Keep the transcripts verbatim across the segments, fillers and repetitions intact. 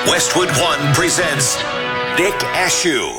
Westwood One presents Nick Ashew.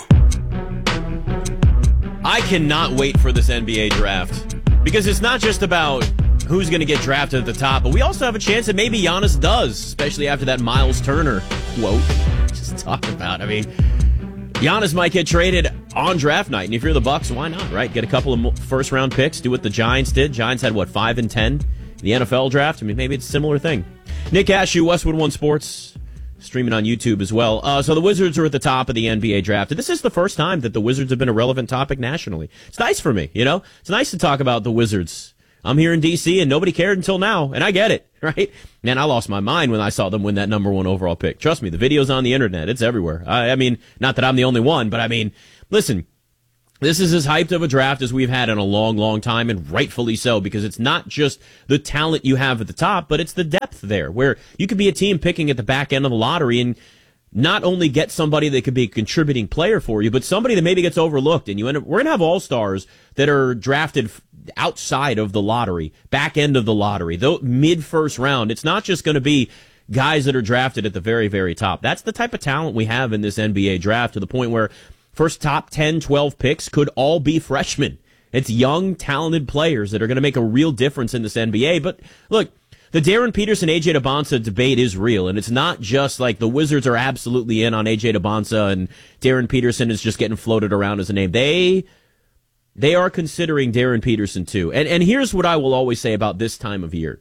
I cannot wait for this N B A draft because it's not just about who's going to get drafted at the top, but we also have a chance that maybe Giannis does, especially after that Miles Turner quote just talked about. I mean, Giannis might get traded on draft night, and if you're the Bucks, why not, right? Get a couple of first-round picks, do what the Giants did. Giants had, what, five and ten in the N F L draft? I mean, maybe it's a similar thing. Nick Ashew, Westwood One Sports, streaming on YouTube as well. Uh, so the Wizards are at the top of the N B A draft. And this is the first time that the Wizards have been a relevant topic nationally. It's nice for me, you know? It's nice to talk about the Wizards. I'm here in D C, and nobody cared until now, and I get it, right? Man, I lost my mind when I saw them win that number one overall pick. Trust me, the video's on the internet. It's everywhere. I, I mean, not that I'm the only one, but I mean, listen, this is as hyped of a draft as we've had in a long, long time, and rightfully so, because it's not just the talent you have at the top, but it's the depth there, where you could be a team picking at the back end of the lottery and not only get somebody that could be a contributing player for you, but somebody that maybe gets overlooked, and you end up, we're going to have all-stars that are drafted outside of the lottery, back end of the lottery, though mid-first round. It's not just going to be guys that are drafted at the very, very top. That's the type of talent we have in this N B A draft, to the point where first top ten, twelve picks could all be freshmen. It's young, talented players that are going to make a real difference in this N B A. But look, the Darren Peterson, A J Debonsa debate is real, and it's not just like the Wizards are absolutely in on A J Debonsa and Darren Peterson is just getting floated around as a name. They they are considering Darren Peterson too. And and here's what I will always say about this time of year.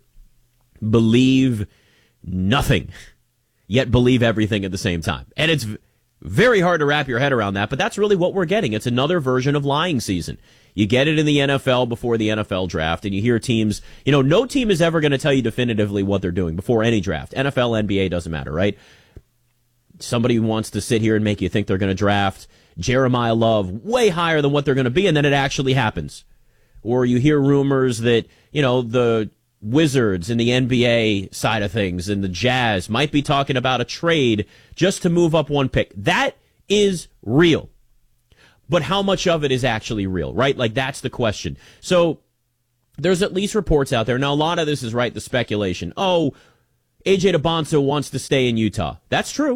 Believe nothing, yet believe everything at the same time. And it's very hard to wrap your head around that, but that's really what we're getting. It's another version of lying season. You get it in the N F L before the N F L draft, and you hear teams, you know, no team is ever going to tell you definitively what they're doing before any draft. N F L, N B A, doesn't matter, right? Somebody wants to sit here and make you think they're going to draft Jeremiah Love way higher than what they're going to be, and then it actually happens. Or you hear rumors that, you know, the Wizards in the N B A side of things and the Jazz might be talking about a trade just to move up one pick. That is real. But how much of it is actually real, right? Like, that's the question. So there's at least reports out there. Now, a lot of this is, right, the speculation. Oh, A J Debonsa wants to stay in Utah. That's true.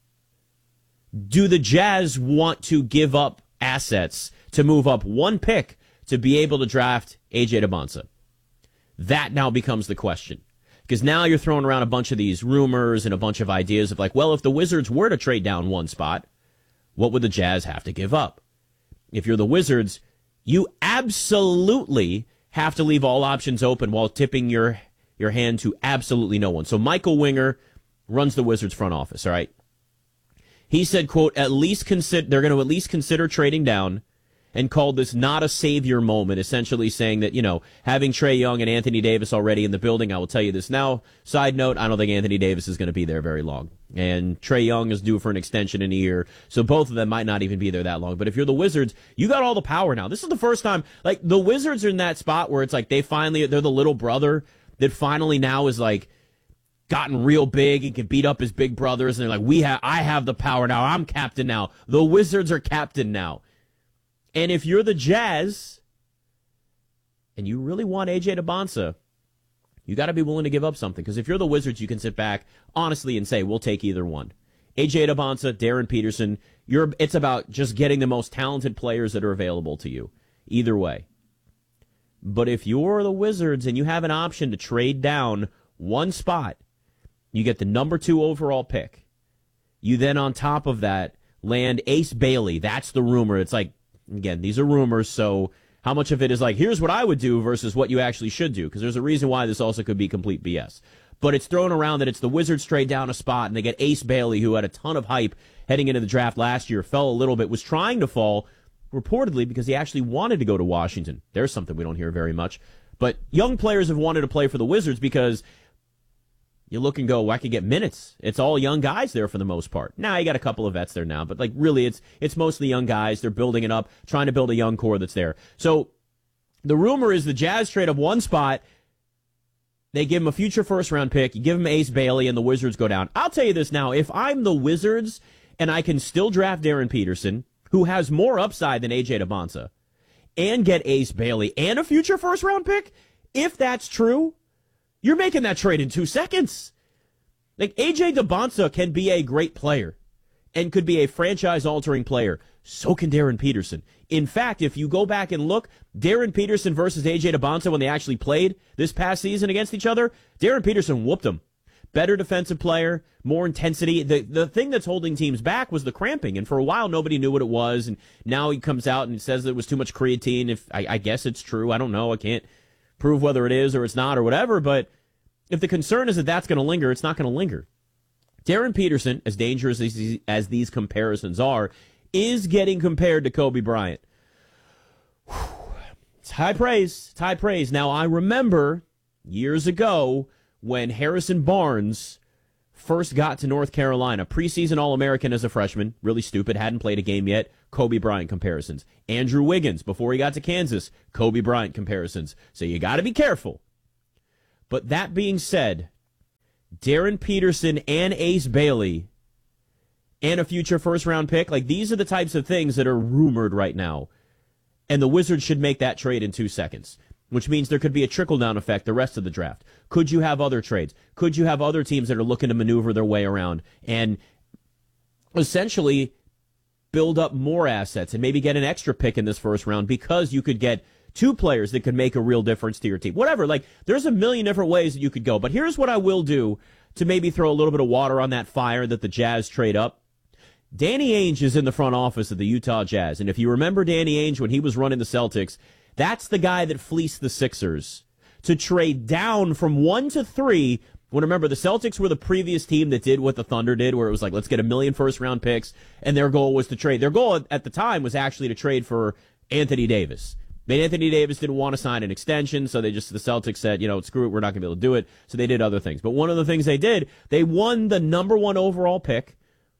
Do the Jazz want to give up assets to move up one pick to be able to draft A J Debonsa? That now becomes the question. Because now you're throwing around a bunch of these rumors and a bunch of ideas of like, well, if the Wizards were to trade down one spot, what would the Jazz have to give up? If you're the Wizards, you absolutely have to leave all options open while tipping your your hand to absolutely no one. So Michael Winger runs the Wizards front office, all right? He said, quote, at least consider they're going to at least consider trading down, and called this not a savior moment, essentially saying that, you know, having Trae Young and Anthony Davis already in the building, I will tell you this now. Side note, I don't think Anthony Davis is going to be there very long. And Trae Young is due for an extension in a year, so both of them might not even be there that long. But if you're the Wizards, you got all the power now. This is the first time, like, the Wizards are in that spot where it's like they finally, they're the little brother that finally now is like gotten real big and can beat up his big brothers. And they're like, we have, I have the power now. I'm captain now. The Wizards are captain now. And if you're the Jazz and you really want A J Debonsa, you got to be willing to give up something. Because if you're the Wizards, you can sit back honestly and say, we'll take either one. A J Debonsa, Darren Peterson, you're, it's about just getting the most talented players that are available to you. Either way. But if you're the Wizards and you have an option to trade down one spot, you get the number two overall pick. You then, on top of that, land Ace Bailey. That's the rumor. It's like, again, these are rumors, so how much of it is like, here's what I would do versus what you actually should do? Because there's a reason why this also could be complete B S. But it's thrown around that it's the Wizards trade down a spot, and they get Ace Bailey, who had a ton of hype heading into the draft last year, fell a little bit, was trying to fall, reportedly, because he actually wanted to go to Washington. There's something we don't hear very much. But young players have wanted to play for the Wizards because you look and go, well, I could get minutes. It's all young guys there for the most part. Now, you got a couple of vets there now, but like really it's it's mostly young guys. They're building it up, trying to build a young core that's there. So the rumor is the Jazz trade up one spot. They give him a future first-round pick. You give him Ace Bailey, and the Wizards go down. I'll tell you this now. If I'm the Wizards and I can still draft Darren Peterson, who has more upside than A J Debonsa, and get Ace Bailey and a future first-round pick, if that's true, you're making that trade in two seconds. Like, A J DeBonsa can be a great player and could be a franchise-altering player. So can Darren Peterson. In fact, if you go back and look, Darren Peterson versus A J DeBonsa when they actually played this past season against each other, Darren Peterson whooped him. Better defensive player, more intensity. The the thing that's holding teams back was the cramping, and for a while nobody knew what it was, and now he comes out and says it was too much creatine. If I, I guess it's true. I don't know. I can't prove whether it is or it's not or whatever, but if the concern is that that's going to linger, it's not going to linger. Darren Peterson, as dangerous as these, as these comparisons are, is getting compared to Kobe Bryant. Whew. It's high praise. It's high praise. Now, I remember years ago when Harrison Barnes first got to North Carolina, preseason All-American as a freshman, really stupid, hadn't played a game yet, Kobe Bryant comparisons. Andrew Wiggins, before he got to Kansas, Kobe Bryant comparisons. So you got to be careful. But that being said, Darren Peterson and Ace Bailey and a future first-round pick, like these are the types of things that are rumored right now. And the Wizards should make that trade in two seconds. Which means there could be a trickle-down effect the rest of the draft. Could you have other trades? Could you have other teams that are looking to maneuver their way around and essentially build up more assets and maybe get an extra pick in this first round because you could get two players that could make a real difference to your team? Whatever. Like, there's a million different ways that you could go. But here's what I will do to maybe throw a little bit of water on that fire that the Jazz trade up. Danny Ainge is in the front office of the Utah Jazz. And if you remember Danny Ainge when he was running the Celtics, that's the guy that fleeced the Sixers to trade down from one to three. When remember, the Celtics were the previous team that did what the Thunder did, where it was like, let's get a million first-round picks, and their goal was to trade. Their goal at the time was actually to trade for Anthony Davis. But Anthony Davis didn't want to sign an extension, so they just the Celtics said, you know, screw it, we're not going to be able to do it. So they did other things. But one of the things they did, they won the number one overall pick,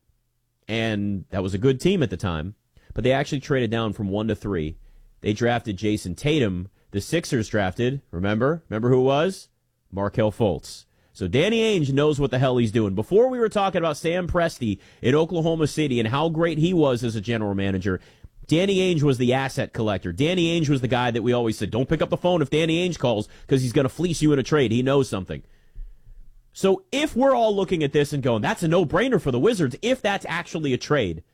and that was a good team at the time. But they actually traded down from one to three. They drafted Jason Tatum. The Sixers drafted, remember? Remember who it was? Markelle Fultz. So Danny Ainge knows what the hell he's doing. Before we were talking about Sam Presti in Oklahoma City and how great he was as a general manager, Danny Ainge was the asset collector. Danny Ainge was the guy that we always said, don't pick up the phone if Danny Ainge calls because he's going to fleece you in a trade. He knows something. So if we're all looking at this and going, that's a no-brainer for the Wizards, if that's actually a trade,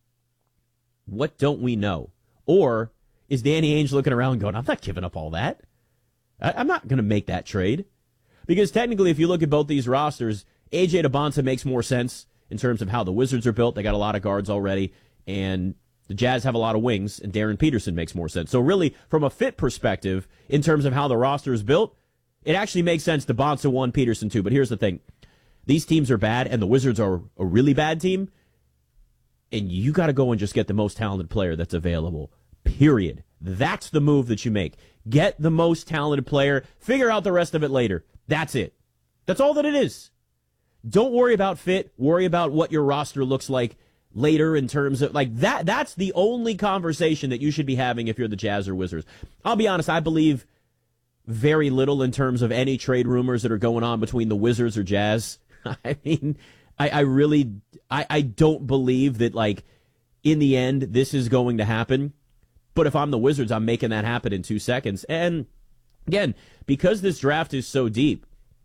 what don't we know? Or is Danny Ainge looking around going, I'm not giving up all that. I- I'm not going to make that trade. Because technically, if you look at both these rosters, A J DeBonsa makes more sense in terms of how the Wizards are built. They got a lot of guards already, and the Jazz have a lot of wings, and Darren Peterson makes more sense. So really, from a fit perspective, in terms of how the roster is built, it actually makes sense DeBonsa one, Peterson two. But here's the thing. These teams are bad, and the Wizards are a really bad team, and you got to go and just get the most talented player that's available. Period. That's the move that you make. Get the most talented player. Figure out the rest of it later. That's it. That's all that it is. Don't worry about fit. Worry about what your roster looks like later in terms of, like, that. That's the only conversation that you should be having if you're the Jazz or Wizards. I'll be honest, I believe very little in terms of any trade rumors that are going on between the Wizards or Jazz. I mean, I, I really, I, I don't believe that, like, in the end, this is going to happen. But if I'm the Wizards, I'm making that happen in two seconds. And again, because this draft is so deep,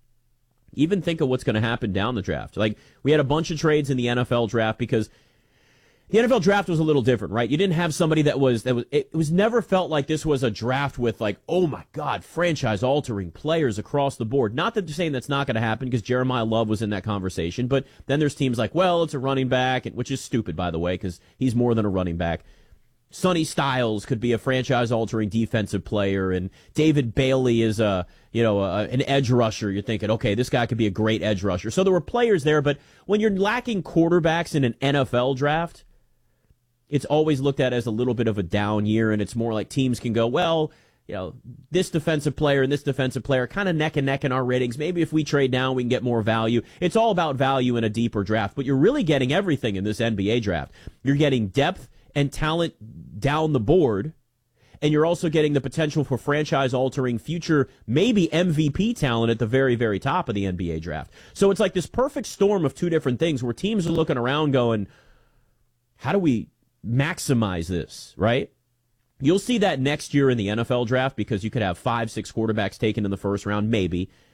even think of what's going to happen down the draft. Like, we had a bunch of trades in the N F L draft because the N F L draft was a little different, right? You didn't have somebody that was, that was, it was never felt like this was a draft with, like, oh my God, franchise-altering players across the board. Not that they're saying that's not going to happen because Jeremiah Love was in that conversation, but then there's teams like, well, it's a running back, which is stupid, by the way, because he's more than a running back. Sonny Styles could be a franchise-altering defensive player, and David Bailey is a, you know, a, an edge rusher. You're thinking, okay, this guy could be a great edge rusher. So there were players there, but when you're lacking quarterbacks in an N F L draft, it's always looked at as a little bit of a down year, and it's more like teams can go, well, you know, this defensive player and this defensive player kind of neck and neck in our ratings. Maybe if we trade down, we can get more value. It's all about value in a deeper draft, but you're really getting everything in this N B A draft. You're getting depth and talent down the board, and you're also getting the potential for franchise-altering future, maybe M V P talent at the very, very top of the N B A draft. So it's like this perfect storm of two different things where teams are looking around going, how do we maximize this, right? You'll see that next year in the N F L draft because you could have five, six quarterbacks taken in the first round, maybe.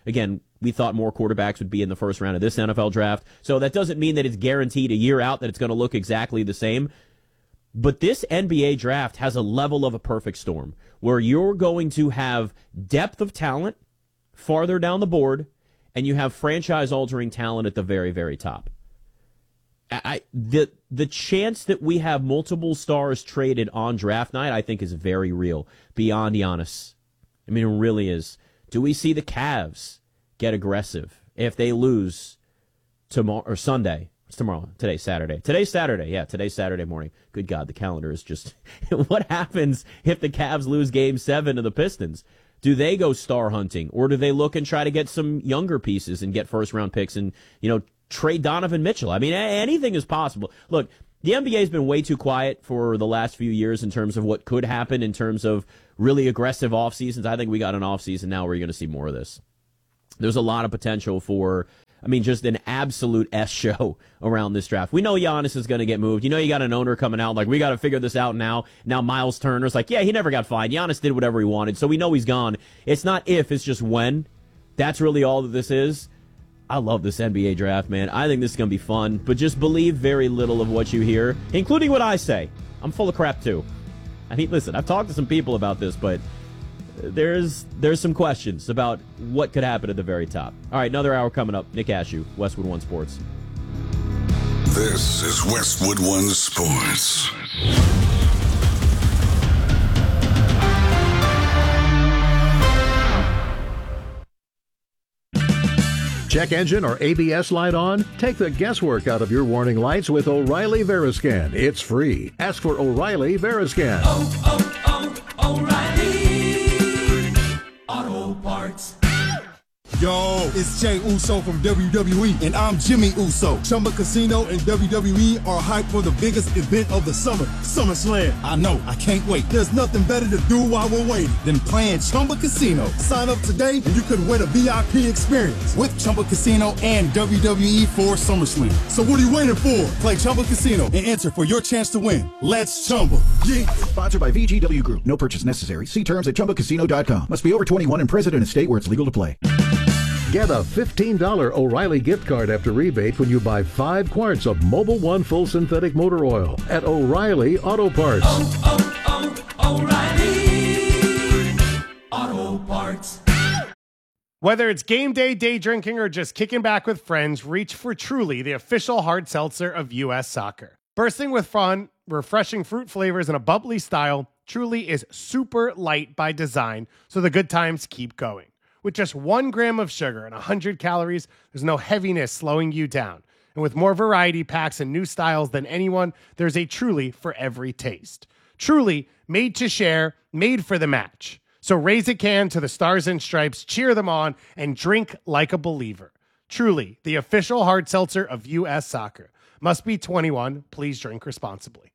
Again, we thought more quarterbacks would be in the first round of this N F L draft. So that doesn't mean that it's guaranteed a year out that it's going to look exactly the same. But this N B A draft has a level of a perfect storm where you're going to have depth of talent farther down the board, and you have franchise-altering talent at the very, very top. I, the the chance that we have multiple stars traded on draft night, I think, is very real, beyond Giannis. I mean, it really is. Do we see the Cavs get aggressive if they lose tomorrow or Sunday? It's tomorrow. Today's Saturday. Today's Saturday. Yeah, today's Saturday morning. Good God, the calendar is just... What happens if the Cavs lose Game seven to the Pistons? Do they go star hunting, or do they look and try to get some younger pieces and get first-round picks and, you know, trade Donovan Mitchell? I mean, anything is possible. Look, the N B A has been way too quiet for the last few years in terms of what could happen in terms of really aggressive off seasons. I think we got an off season now where you're going to see more of this. There's a lot of potential for, I mean, just an absolute S show around this draft. We know Giannis is going to get moved. You know, you got an owner coming out like, we got to figure this out now. Now Miles Turner's like, yeah, he never got fined. Giannis did whatever he wanted, so we know he's gone. It's not if, it's just when. That's really all that this is. I love this N B A draft, man. I think this is going to be fun, but just believe very little of what you hear, including what I say. I'm full of crap, too. I mean, listen, I've talked to some people about this, but there's there's some questions about what could happen at the very top. All right, another hour coming up. Nick Ashew, Westwood One Sports. This is Westwood One Sports. Check engine or A B S light on? Take the guesswork out of your warning lights with O'Reilly Veriscan. It's free. Ask for O'Reilly Veriscan. Oh, oh, oh, O'Reilly Auto Parts. Yo, it's Jay Uso from W W E, and I'm Jimmy Uso. Chumba Casino and W W E are hyped for the biggest event of the summer, SummerSlam. I know, I can't wait. There's nothing better to do while we're waiting than playing Chumba Casino. Sign up today and you could win a V I P experience with Chumba Casino and W W E for SummerSlam. So what are you waiting for? Play Chumba Casino and enter for your chance to win. Let's Chumba. Yeah. Sponsored by V G W Group. No purchase necessary. See terms at chumba casino dot com. Must be over twenty-one and present in a state where it's legal to play. Get a fifteen dollars O'Reilly gift card after rebate when you buy five quarts of Mobil One Full Synthetic Motor Oil at O'Reilly Auto Parts. Oh, oh, oh, O'Reilly Auto Parts. Whether it's game day, day drinking, or just kicking back with friends, reach for Truly, the official hard seltzer of U S Soccer. Bursting with fun, refreshing fruit flavors, and a bubbly style, Truly is super light by design, so the good times keep going. With just one gram of sugar and one hundred calories, there's no heaviness slowing you down. And with more variety packs and new styles than anyone, there's a Truly for every taste. Truly, made to share, made for the match. So raise a can to the Stars and Stripes, cheer them on, and drink like a believer. Truly, the official hard seltzer of U S Soccer. Must be twenty-one. Please drink responsibly.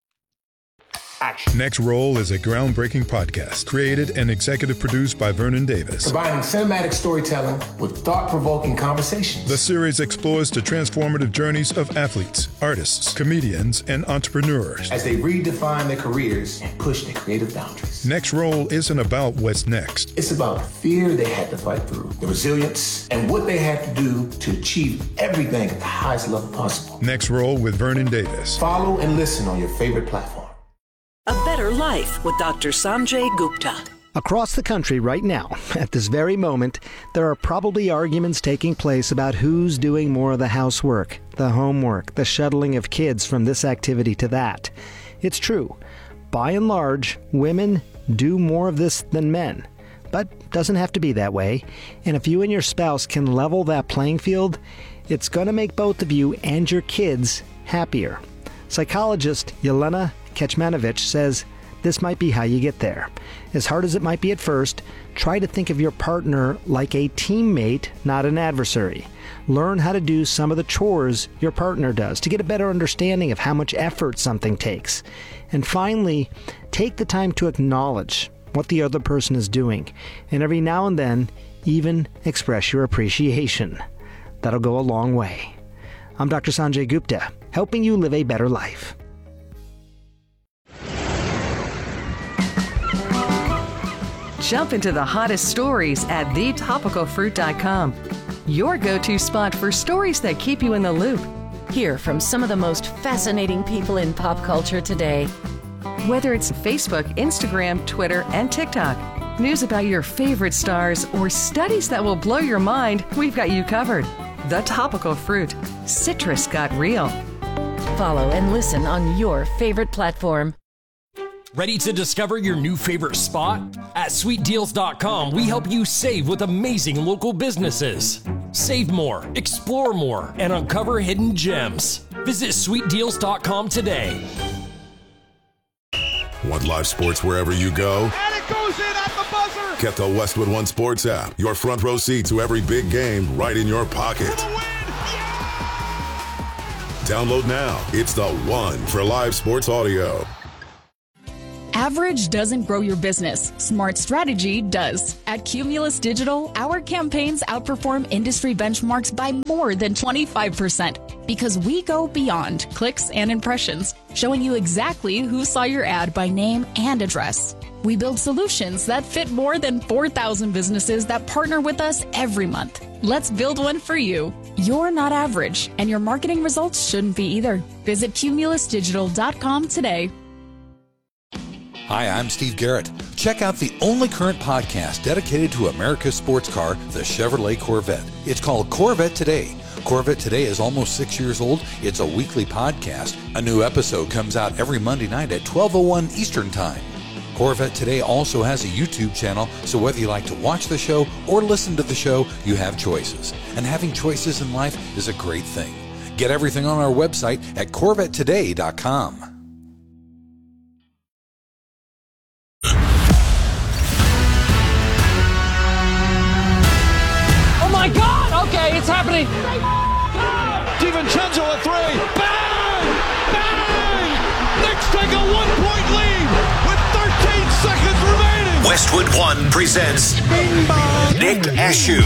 Action. Next Roll is a groundbreaking podcast created and executive produced by Vernon Davis. Combining cinematic storytelling with thought-provoking conversations. The series explores the transformative journeys of athletes, artists, comedians, and entrepreneurs as they redefine their careers and push their creative boundaries. Next Roll isn't about what's next. It's about the fear they had to fight through, the resilience, and what they had to do to achieve everything at the highest level possible. Next Roll with Vernon Davis. Follow and listen on your favorite platform. A Better Life with Doctor Sanjay Gupta. Across the country right now, at this very moment, there are probably arguments taking place about who's doing more of the housework, the homework, the shuttling of kids from this activity to that. It's true. By and large, women do more of this than men. But doesn't have to be that way. And if you and your spouse can level that playing field, it's going to make both of you and your kids happier. Psychologist Yelena Kecmanovic says this might be how you get there. As hard as it might be at first, try to think of your partner like a teammate, not an adversary. Learn how to do some of the chores your partner does to get a better understanding of how much effort something takes. And finally, take the time to acknowledge what the other person is doing, and every now and then, even express your appreciation. That'll go a long way. I'm Doctor Sanjay Gupta, helping you live a better life. Jump into the hottest stories at the topical fruit dot com. Your go-to spot for stories that keep you in the loop. Hear from some of the most fascinating people in pop culture today. Whether it's Facebook, Instagram, Twitter, and TikTok, news about your favorite stars, or studies that will blow your mind, we've got you covered. The Topical Fruit. Citrus got real. Follow and listen on your favorite platform. Ready to discover your new favorite spot? At sweet deals dot com, we help you save with amazing local businesses. Save more, explore more, and uncover hidden gems. Visit sweet deals dot com today. Want live sports wherever you go? And it goes in at the buzzer! Get the Westwood One Sports app. Your front row seat to every big game right in your pocket. Download now. It's the one for live sports audio. Average doesn't grow your business. Smart strategy does. At Cumulus Digital, our campaigns outperform industry benchmarks by more than twenty-five percent because we go beyond clicks and impressions, showing you exactly who saw your ad by name and address. We build solutions that fit more than four thousand businesses that partner with us every month. Let's build one for you. You're not average, and your marketing results shouldn't be either. Visit cumulus digital dot com today. Hi, I'm Steve Garrett. Check out the only current podcast dedicated to America's sports car, the Chevrolet Corvette. It's called Corvette Today. Corvette Today is almost six years old. It's a weekly podcast. A new episode comes out every Monday night at twelve oh one Eastern Time. Corvette Today also has a YouTube channel, so whether you like to watch the show or listen to the show, you have choices. And having choices in life is a great thing. Get everything on our website at corvette today dot com. Oh my God! Okay, it's happening. DiVincenzo a three. Bang! Bang! Knicks take a one-point lead with thirteen seconds remaining. Westwood One presents Nick Ashew.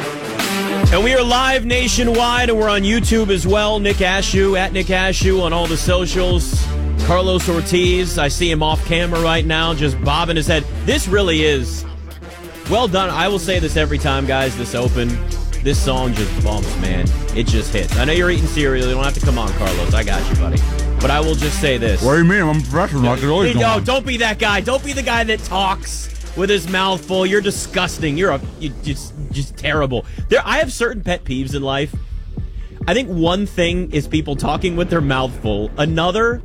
And we are live nationwide, and we're on YouTube as well. Nick Ashew, at Nick Ashew on all the socials. Carlos Ortiz, I see him off camera right now, just bobbing his head. This really is well done. I will say this every time, guys, this open. This song just bumps, man. It just hits. I know you're eating cereal. You don't have to come on, Carlos. I got you, buddy. But I will just say this. What do you mean? I'm a professional. I can always No, don't be that guy. Don't be the guy that talks with his mouth full. You're disgusting. You're a you just just terrible. There, I have certain pet peeves in life. I think one thing is people talking with their mouth full. Another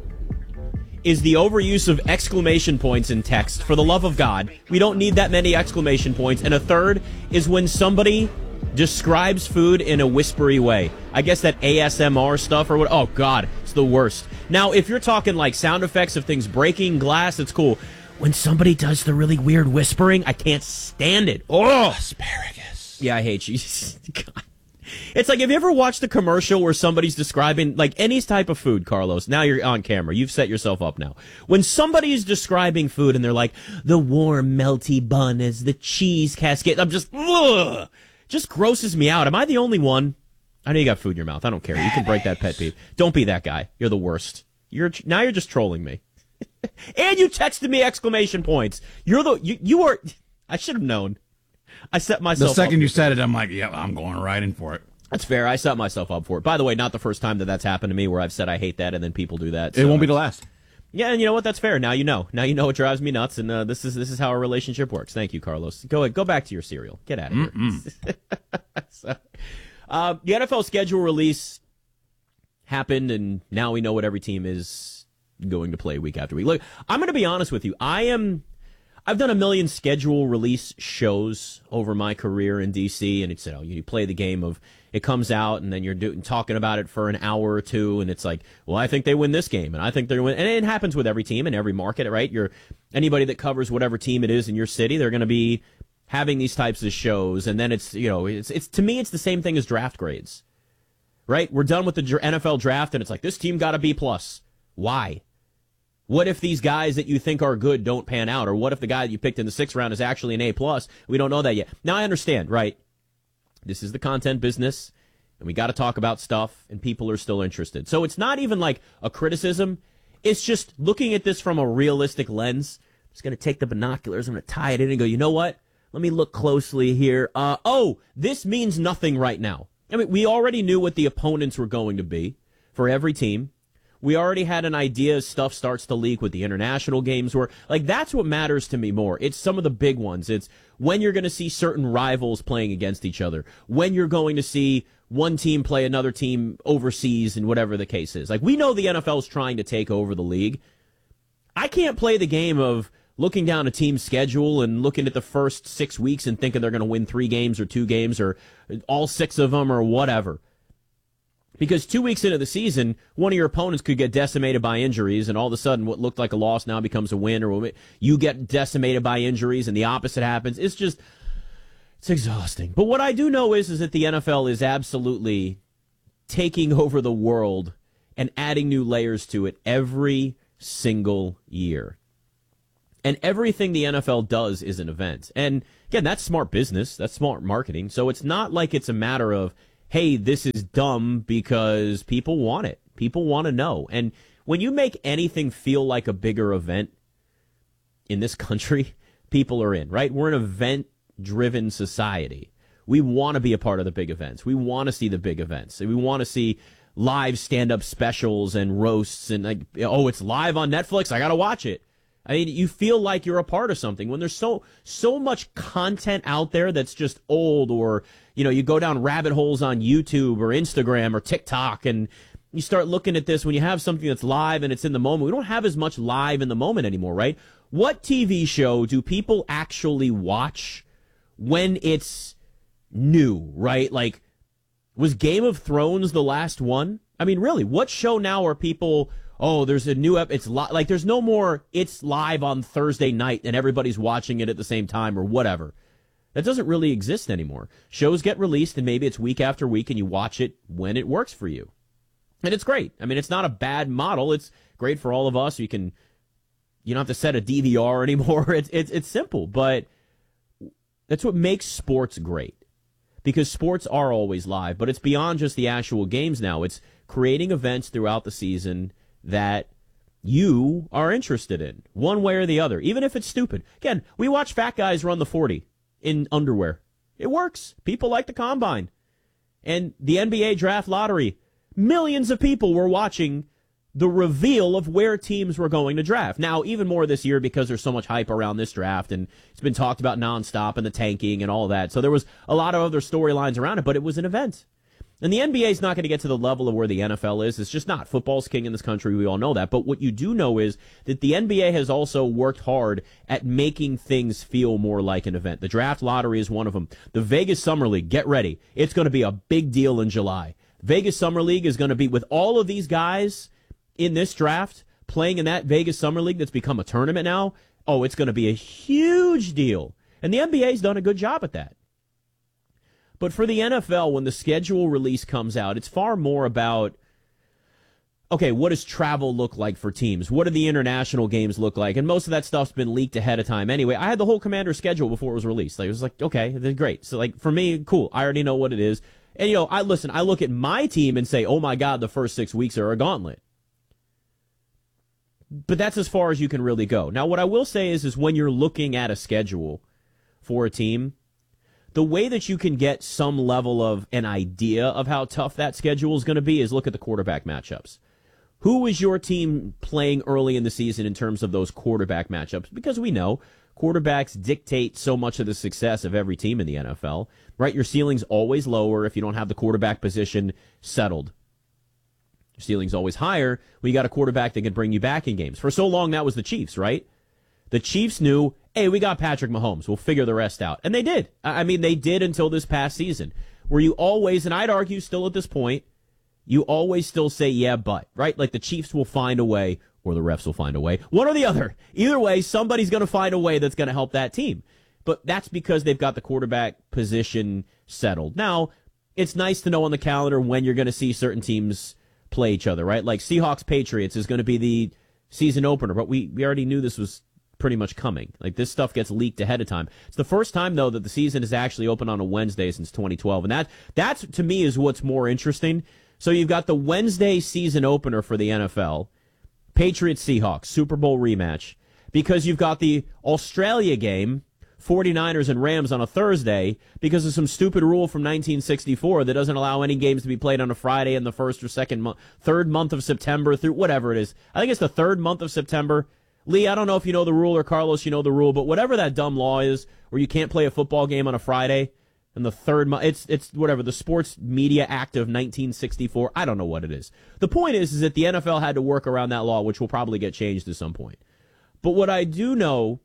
is the overuse of exclamation points in text. For the love of God, we don't need that many exclamation points. And a third is when somebody describes food in a whispery way. I guess that A S M R stuff or what. Oh, God, it's the worst. Now, if you're talking like sound effects of things breaking glass, it's cool. When somebody does the really weird whispering, I can't stand it. Oh, asparagus. Yeah, I hate you. God. It's like, have you ever watched a commercial where somebody's describing, like, any type of food, Carlos? Now you're on camera. You've set yourself up now. When somebody is describing food and they're like, the warm, melty bun as the cheese cascade, I'm just, ugh, just grosses me out. Am I the only one? I know you got food in your mouth. I don't care. You can break that pet peeve. Don't be that guy. You're the worst. You're Now you're just trolling me. And you texted me exclamation points. You're the, you, you are, I should have known. I set myself up. The second you said it, I'm like, yeah, I'm going right in for it. That's fair. I set myself up for it. By the way, not the first time that that's happened to me where I've said I hate that and then people do that. It so won't be the last. Yeah, and you know what? That's fair. Now you know. Now you know it drives me nuts, and uh, this is this is how our relationship works. Thank you, Carlos. Go ahead. Go back to your cereal. Get out of here. so, uh, the N F L schedule release happened, and now we know what every team is going to play week after week. Look, I'm going to be honest with you. I am... I've done a million schedule release shows over my career in D C, and it's, you know, you play the game of it comes out, and then you're doing talking about it for an hour or two, and it's like, well, I think they win this game, and I think they're win, and it happens with every team in every market, right? You're anybody that covers whatever team it is in your city, they're going to be having these types of shows, and then it's, you know, it's it's to me, it's the same thing as draft grades, right? We're done with the N F L draft, and it's like this team got a B plus. Why? What if these guys that you think are good don't pan out? Or what if the guy that you picked in the sixth round is actually an A plus? We don't know that yet. Now I understand, right? This is the content business, and we got to talk about stuff, and people are still interested. So it's not even like a criticism. It's just looking at this from a realistic lens. just going to take the binoculars, I'm going to tie it in and go, you know what? Let me look closely here. Uh, oh, this means nothing right now. I mean, we already knew what the opponents were going to be for every team. We already had an idea as stuff starts to leak with the international games. Where, like, that's what matters to me more. It's some of the big ones. It's when you're going to see certain rivals playing against each other, when you're going to see one team play another team overseas and whatever the case is. Like, we know the N F L is trying to take over the league. I can't play the game of looking down a team's schedule and looking at the first six weeks and thinking they're going to win three games or two games or all six of them or whatever. Because two weeks into the season, one of your opponents could get decimated by injuries, and all of a sudden what looked like a loss now becomes a win, or you get decimated by injuries and the opposite happens. It's just, it's exhausting. But what I do know is, is that the N F L is absolutely taking over the world and adding new layers to it every single year. And everything the N F L does is an event. And again, that's smart business. That's smart marketing. So it's not like it's a matter of, hey, this is dumb, because people want it. People want to know. And when you make anything feel like a bigger event in this country, people are in, right? We're an event-driven society. We want to be a part of the big events. We want to see the big events. We want to see live stand-up specials and roasts and, like, oh, it's live on Netflix, I got to watch it. I mean, you feel like you're a part of something when there's so so much content out there that's just old, or, you know, you go down rabbit holes on YouTube or Instagram or TikTok, and you start looking at this when you have something that's live and it's in the moment. We don't have as much live in the moment anymore, right? What T V show do people actually watch when it's new, right? Like, was Game of Thrones the last one? I mean, really, what show now are people... Oh, there's a new ep. It's li- like there's no more. It's live on Thursday night and everybody's watching it at the same time or whatever. That doesn't really exist anymore. Shows get released and maybe it's week after week and you watch it when it works for you, and it's great. I mean, it's not a bad model. It's great for all of us. You can, you don't have to set a D V R anymore. It's it's it's simple, but that's what makes sports great, because sports are always live. But it's beyond just the actual games now. It's creating events throughout the season that you are interested in, one way or the other, even if it's stupid. Again, we watch fat guys run the forty in underwear. It works. People like the combine. And the N B A draft lottery, millions of people were watching the reveal of where teams were going to draft. Now, even more this year because there's so much hype around this draft, and it's been talked about nonstop and the tanking and all that. So there was a lot of other storylines around it, but it was an event. And the N B A is not going to get to the level of where the N F L is. It's just not. Football's king in this country. We all know that. But what you do know is that the N B A has also worked hard at making things feel more like an event. The draft lottery is one of them. The Vegas Summer League, get ready. It's going to be a big deal in July. Vegas Summer League is going to be, with all of these guys in this draft playing in that Vegas Summer League that's become a tournament now, oh, it's going to be a huge deal. And the N B A's done a good job at that. But for the N F L, when the schedule release comes out, it's far more about, okay, what does travel look like for teams? What do the international games look like? And most of that stuff's been leaked ahead of time anyway. I had the whole Commander's schedule before it was released. Like, it was like, okay, that's great. So, like, for me, cool. I already know what it is. And, you know, I listen, I look at my team and say, oh, my God, the first six weeks are a gauntlet. But that's as far as you can really go. Now, what I will say is, is when you're looking at a schedule for a team, the way that you can get some level of an idea of how tough that schedule is going to be is look at the quarterback matchups. Who is your team playing early in the season in terms of those quarterback matchups? Because we know quarterbacks dictate so much of the success of every team in the N F L, right? Your ceiling's always lower if you don't have the quarterback position settled. Your ceiling's always higher when you got a quarterback that can bring you back in games. For so long, that was the Chiefs, right? The Chiefs knew, hey, we got Patrick Mahomes. We'll figure the rest out. And they did. I mean, they did until this past season, where you always, and I'd argue still at this point, you always still say, yeah, but, right? Like the Chiefs will find a way, or the refs will find a way. One or the other. Either way, somebody's going to find a way that's going to help that team. But that's because they've got the quarterback position settled. Now, it's nice to know on the calendar when you're going to see certain teams play each other, right? Like Seahawks-Patriots is going to be the season opener, but we, we already knew this was pretty much coming. Like, this stuff gets leaked ahead of time. It's the first time, though, that the season is actually open on a Wednesday since twenty twelve, and that that's to me is what's more interesting. So you've got the Wednesday season opener for the N F L, Patriots Seahawks Super Bowl rematch, because you've got the Australia game, forty-niners and Rams on a Thursday, because of some stupid rule from nineteen sixty-four that doesn't allow any games to be played on a Friday in the first or second month, third month of September through whatever it is. I think it's the third month of September. Lee, I don't know if you know the rule, or Carlos, you know the rule, but whatever that dumb law is where you can't play a football game on a Friday in the third month, it's it's whatever, the Sports Media Act of nineteen sixty-four. I don't know what it is. The point is, is that the N F L had to work around that law, which will probably get changed at some point. But what I do know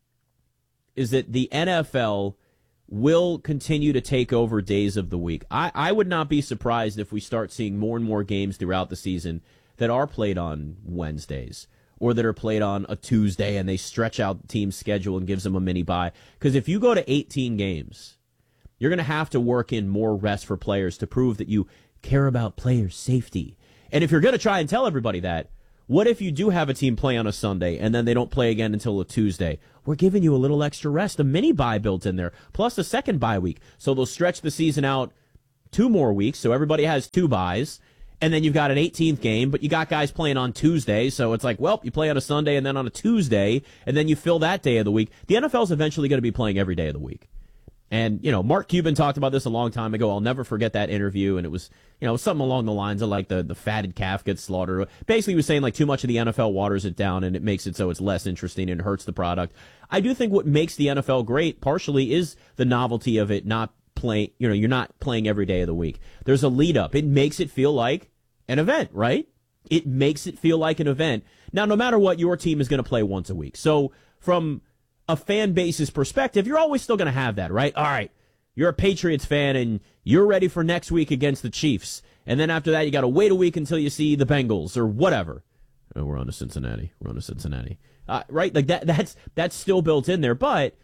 is that the N F L will continue to take over days of the week. I, I would not be surprised if we start seeing more and more games throughout the season that are played on Wednesdays or that are played on a Tuesday, and they stretch out the team's schedule and gives them a mini bye. Because if you go to eighteen games, you're going to have to work in more rest for players to prove that you care about players' safety. And if you're going to try and tell everybody that, what if you do have a team play on a Sunday and then they don't play again until a Tuesday? We're giving you a little extra rest, a mini bye built in there, plus a second bye week. So they'll stretch the season out two more weeks, so everybody has two byes. And then you've got an eighteenth game, but you got guys playing on Tuesday, so it's like, well, you play on a Sunday and then on a Tuesday, and then you fill that day of the week. The N F L is eventually going to be playing every day of the week. And, you know, Mark Cuban talked about this a long time ago. I'll never forget that interview. And it was, you know, something along the lines of like the, the fatted calf gets slaughtered. Basically, he was saying like too much of the N F L waters it down and it makes it so it's less interesting and hurts the product. I do think what makes the N F L great partially is the novelty of it not playing, you know, you're not playing every day of the week. There's a lead up. It makes it feel like an event, right? It makes it feel like an event. Now, no matter what, your team is going to play once a week. So from a fan base's perspective, you're always still going to have that, right? All right, you're a Patriots fan and you're ready for next week against the Chiefs. And then after that, you got to wait a week until you see the Bengals or whatever. Oh, we're on to Cincinnati. We're on to Cincinnati. Uh, right? Like that, that's, that's still built in there. But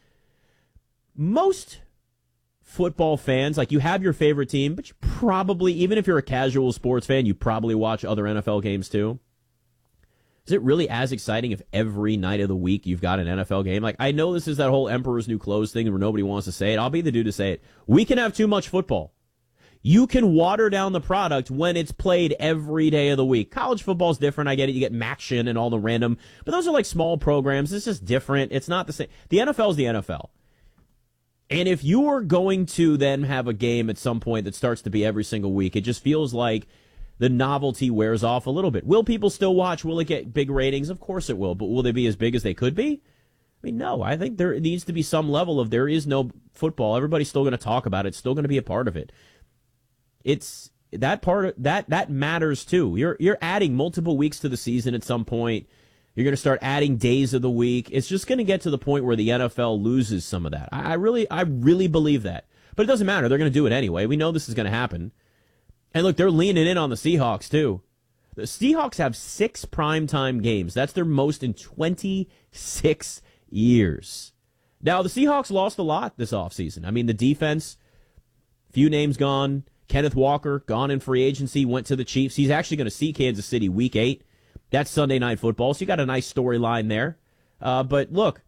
most football fans, like you have your favorite team, but you probably, even if you're a casual sports fan, you probably watch other N F L games too. Is it really as exciting if every night of the week you've got an N F L game? Like, I know this is that whole Emperor's New Clothes thing where nobody wants to say it. I'll be the dude to say it. We can have too much football. You can water down the product when it's played every day of the week. College football is different. I get it. You get Maction and all the random, but those are like small programs. It's just different. It's not the same. The N F L is the N F L. And if you are going to then have a game at some point that starts to be every single week, it just feels like the novelty wears off a little bit. Will people still watch? Will it get big ratings? Of course it will. But will they be as big as they could be? I mean, no. I think there needs to be some level of there is no football. Everybody's still going to talk about it. It's still going to be a part of it. It's that part of, that that matters too. You're you're adding multiple weeks to the season at some point. You're going to start adding days of the week. It's just going to get to the point where the N F L loses some of that. I, I really I really believe that. But it doesn't matter. They're going to do it anyway. We know this is going to happen. And look, they're leaning in on the Seahawks, too. The Seahawks have six primetime games. That's their most in twenty-six years. Now, the Seahawks lost a lot this offseason. I mean, the defense, few names gone. Kenneth Walker, gone in free agency, went to the Chiefs. He's actually going to see Kansas City week eight. That's Sunday Night Football, so you got a nice storyline there. Uh, but look,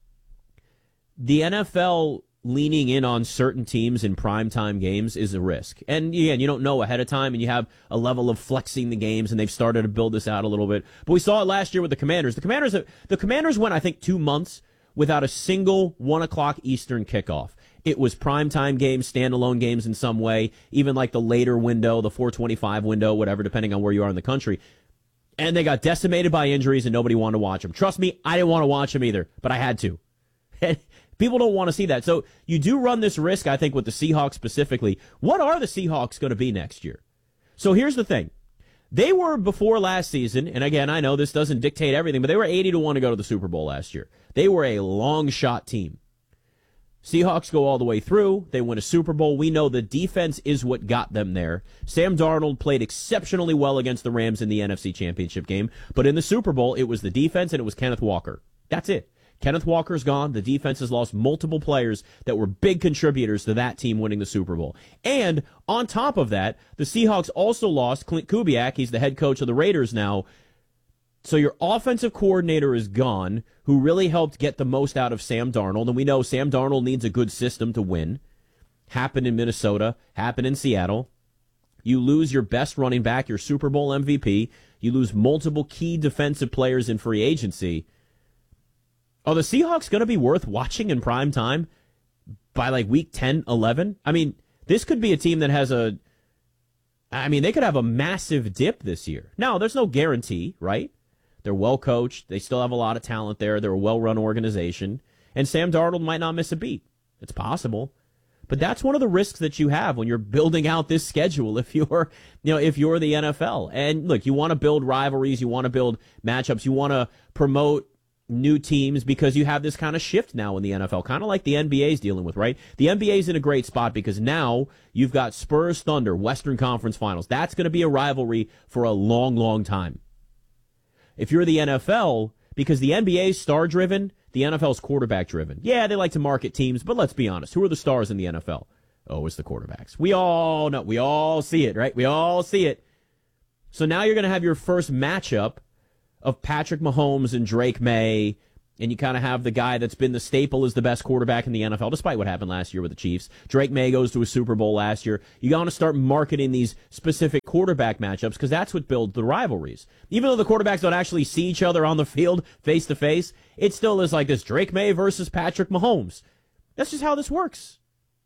the N F L leaning in on certain teams in primetime games is a risk. And again, you don't know ahead of time, and you have a level of flexing the games, and they've started to build this out a little bit. But we saw it last year with the Commanders. The Commanders, the Commanders went, I think, two months without a single one o'clock Eastern kickoff. It was primetime games, standalone games in some way, even like the later window, the four twenty-five window, whatever, depending on where you are in the country. And they got decimated by injuries, and nobody wanted to watch them. Trust me, I didn't want to watch them either, but I had to. People don't want to see that. So you do run this risk, I think, with the Seahawks specifically. What are the Seahawks going to be next year? So here's the thing. They were, before last season, and again, I know this doesn't dictate everything, but they were eighty to one to go to the Super Bowl last year. They were a long shot team. Seahawks go all the way through. They win a Super Bowl. We know the defense is what got them there. Sam Darnold played exceptionally well against the Rams in the N F C Championship game, but in the Super Bowl, it was the defense and it was Kenneth Walker. That's it. Kenneth Walker's gone. The defense has lost multiple players that were big contributors to that team winning the Super Bowl. And on top of that, the Seahawks also lost Clint Kubiak. He's the head coach of the Raiders now. So your offensive coordinator is gone, who really helped get the most out of Sam Darnold. And we know Sam Darnold needs a good system to win. Happened in Minnesota, happened in Seattle. You lose your best running back, your Super Bowl M V P. You lose multiple key defensive players in free agency. Are the Seahawks going to be worth watching in prime time by like week ten, eleven? I mean, this could be a team that has a, I mean, they could have a massive dip this year. Now, there's no guarantee, right? They're well coached. They still have a lot of talent there. They're a well-run organization. And Sam Darnold might not miss a beat. It's possible. But that's one of the risks that you have when you're building out this schedule if you're, you know, if you're the N F L. And look, you want to build rivalries, you want to build matchups, you want to promote new teams because you have this kind of shift now in the N F L, kind of like the N B A is dealing with, right? The N B A is in a great spot because now you've got Spurs Thunder, Western Conference Finals. That's going to be a rivalry for a long, long time. If you're the N F L, because the N B A is star-driven, the N F L is quarterback-driven. Yeah, they like to market teams, but let's be honest. Who are the stars in the N F L? Oh, it's the quarterbacks. We all know. We all see it, right? We all see it. So now you're going to have your first matchup of Patrick Mahomes and Drake May, and you kind of have the guy that's been the staple as the best quarterback in the N F L, despite what happened last year with the Chiefs. Drake May goes to a Super Bowl last year. You got to start marketing these specific quarterback matchups because that's what builds the rivalries. Even though the quarterbacks don't actually see each other on the field face-to-face, it still is like this Drake May versus Patrick Mahomes. That's just how this works.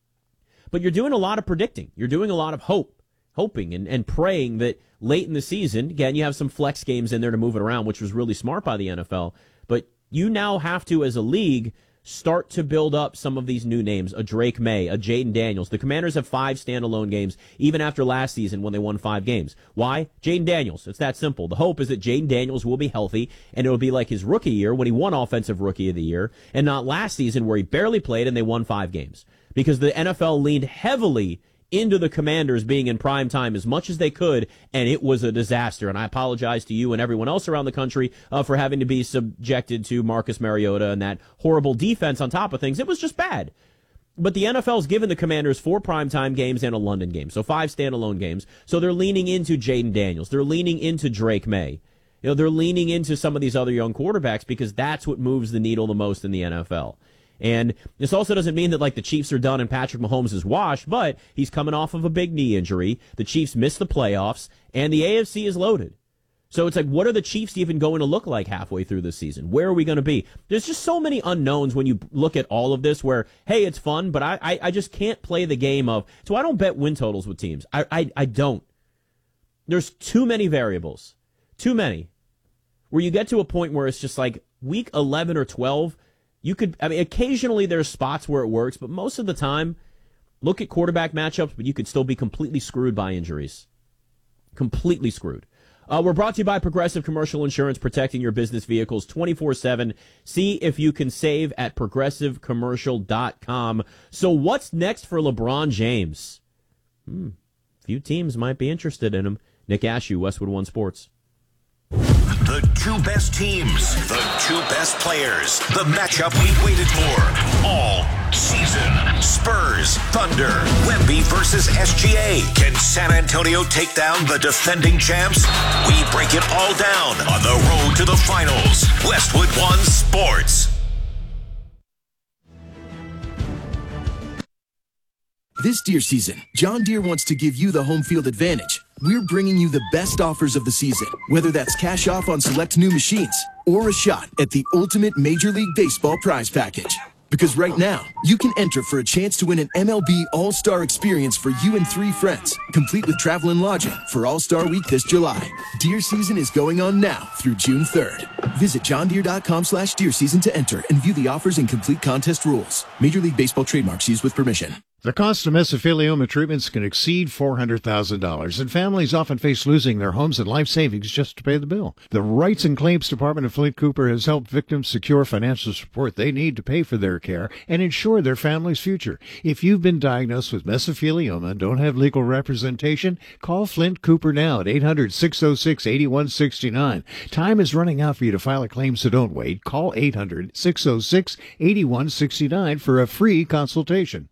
But you're doing a lot of predicting. You're doing a lot of hope, hoping and, and praying that late in the season, again, you have some flex games in there to move it around, which was really smart by the N F L, but you now have to, as a league, start to build up some of these new names, a Drake May, a Jaden Daniels. The Commanders have five standalone games, even after last season when they won five games. Why? Jaden Daniels. It's that simple. The hope is that Jaden Daniels will be healthy, and it will be like his rookie year when he won Offensive Rookie of the Year, and not last season where he barely played and they won five games. Because the N F L leaned heavily into the Commanders being in prime time as much as they could, and it was a disaster. And I apologize to you and everyone else around the country uh, for having to be subjected to Marcus Mariota and that horrible defense on top of things. It was just bad. But the N F L's given the Commanders four primetime games and a London game, so five standalone games. So they're leaning into Jaden Daniels. They're leaning into Drake May. You know, they're leaning into some of these other young quarterbacks because that's what moves the needle the most in the N F L. And this also doesn't mean that, like, the Chiefs are done and Patrick Mahomes is washed, but he's coming off of a big knee injury. The Chiefs missed the playoffs, and the A F C is loaded. So it's like, what are the Chiefs even going to look like halfway through this season? Where are we going to be? There's just so many unknowns when you look at all of this where, hey, it's fun, but I, I, I just can't play the game of, so I don't bet win totals with teams. I, I, I don't. There's too many variables. Too many. Where you get to a point where it's just like week eleven or twelve, you could, I mean, occasionally there's spots where it works, but most of the time, look at quarterback matchups, but you could still be completely screwed by injuries. Completely screwed. Uh, we're brought to you by Progressive Commercial Insurance, protecting your business vehicles twenty-four seven. See if you can save at progressive commercial dot com. So what's next for LeBron James? Hmm. Few teams might be interested in him. Nick Ashew, Westwood One Sports. The two best teams, the two best players, the matchup we've waited for all season. Spurs, Thunder, Wemby versus S G A. Can San Antonio take down the defending champs? We break it all down on the road to the finals. Westwood One Sports. This deer season, John Deere wants to give you the home field advantage. We're bringing you the best offers of the season, whether that's cash off on select new machines or a shot at the ultimate Major League Baseball prize package. Because right now, you can enter for a chance to win an M L B All-Star experience for you and three friends, complete with travel and lodging for All-Star Week this July. Deer season is going on now through June third. Visit johndeere.com slash deer season to enter and view the offers and complete contest rules. Major League Baseball trademarks used with permission. The cost of mesothelioma treatments can exceed four hundred thousand dollars, and families often face losing their homes and life savings just to pay the bill. The Rights and Claims Department of Flint Cooper has helped victims secure financial support they need to pay for their care and ensure their family's future. If you've been diagnosed with mesothelioma and don't have legal representation, call Flint Cooper now at eight hundred, six oh six, eight one six nine. Time is running out for you to file a claim, so don't wait. Call eight hundred, six oh six, eight one six nine for a free consultation.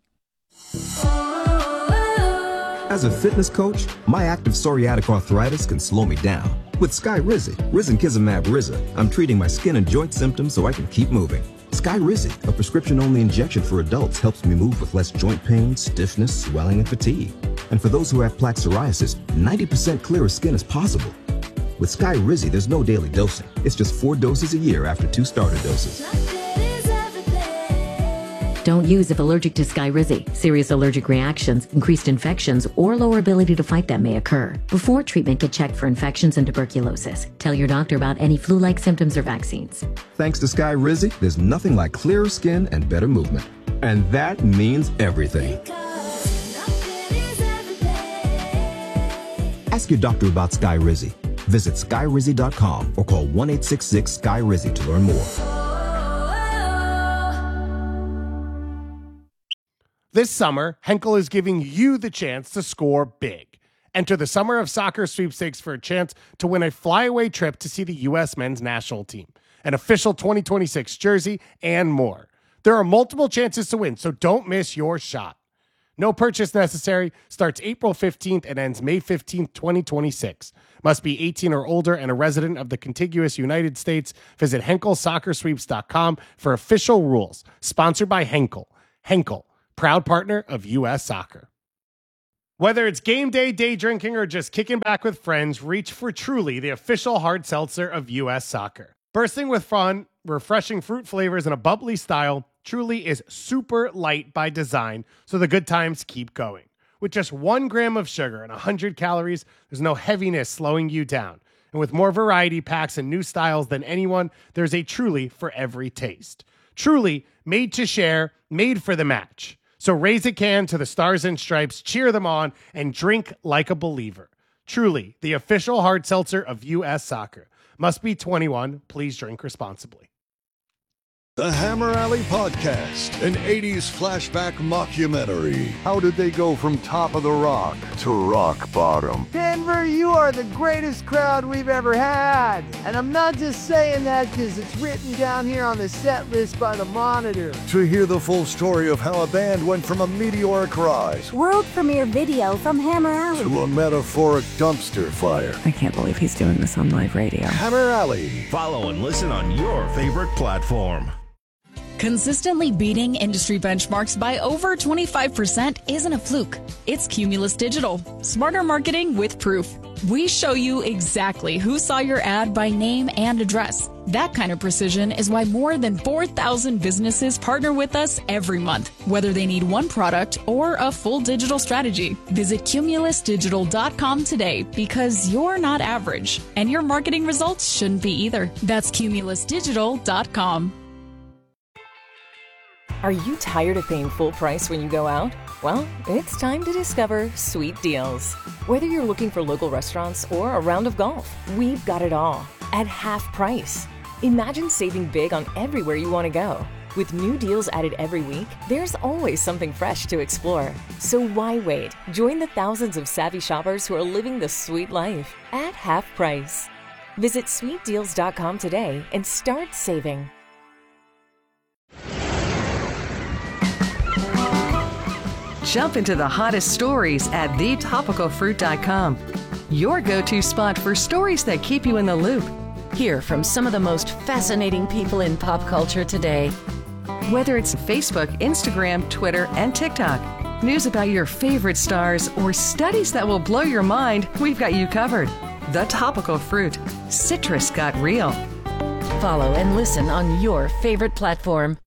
As a fitness coach, my active psoriatic arthritis can slow me down. With Skyrizi, Risankizumab Riza, I'm treating my skin and joint symptoms so I can keep moving. Skyrizi, a prescription-only injection for adults, helps me move with less joint pain, stiffness, swelling, and fatigue. And for those who have plaque psoriasis, ninety percent clearer skin is possible. With Skyrizi, there's no daily dosing. It's just four doses a year after two starter doses. Don't use if allergic to Skyrizi. Serious allergic reactions, increased infections, or lower ability to fight them may occur. Before treatment, get checked for infections and tuberculosis. Tell your doctor about any flu-like symptoms or vaccines. Thanks to Skyrizi, there's nothing like clearer skin and better movement. And that means everything. Ask your doctor about Skyrizi. Visit skyrizi dot com or call one eight six six Sky Rizzy to learn more. This summer, Henkel is giving you the chance to score big. Enter the Summer of Soccer sweepstakes for a chance to win a flyaway trip to see the U S men's national team, an official twenty twenty-six jersey, and more. There are multiple chances to win, so don't miss your shot. No purchase necessary. Starts April fifteenth and ends May fifteenth, twenty twenty-six. Must be eighteen or older and a resident of the contiguous United States. Visit henkel soccer sweeps dot com for official rules. Sponsored by Henkel. Henkel, proud partner of U S Soccer. Whether it's game day, day drinking, or just kicking back with friends, reach for Truly, the official hard seltzer of U S Soccer. Bursting with fun, refreshing fruit flavors, and a bubbly style, Truly is super light by design, so the good times keep going. With just one gram of sugar and one hundred calories, there's no heaviness slowing you down. And with more variety packs and new styles than anyone, there's a Truly for every taste. Truly, made to share, made for the match. So raise a can to the Stars and Stripes, cheer them on, and drink like a believer. Truly, the official hard seltzer of U S Soccer. Must be twenty-one. Please drink responsibly. The Hammer Alley Podcast, an eighties flashback mockumentary. How did they go from top of the rock to rock bottom? Denver, you are the greatest crowd we've ever had. And I'm not just saying that because it's written down here on the set list by the Monitor. To hear the full story of how a band went from a meteoric rise, world premiere video from Hammer Alley, to a metaphoric dumpster fire. I can't believe he's doing this on live radio. Hammer Alley. Follow and listen on your favorite platform. Consistently beating industry benchmarks by over twenty-five percent isn't a fluke. It's Cumulus Digital. Smarter marketing with proof. We show you exactly who saw your ad by name and address. That kind of precision is why more than four thousand businesses partner with us every month, whether they need one product or a full digital strategy. Visit cumulus digital dot com today because you're not average, and your marketing results shouldn't be either. That's cumulus digital dot com. Are you tired of paying full price when you go out? Well, it's time to discover Sweet Deals. Whether you're looking for local restaurants or a round of golf, we've got it all at half price. Imagine saving big on everywhere you want to go. With new deals added every week, there's always something fresh to explore. So why wait? Join the thousands of savvy shoppers who are living the sweet life at half price. Visit sweet deals dot com today and start saving. Jump into the hottest stories at the topical fruit dot com. Your go-to spot for stories that keep you in the loop. Hear from some of the most fascinating people in pop culture today. Whether it's Facebook, Instagram, Twitter, and TikTok, news about your favorite stars, or studies that will blow your mind, we've got you covered. The Topical Fruit. Citrus got real. Follow and listen on your favorite platform.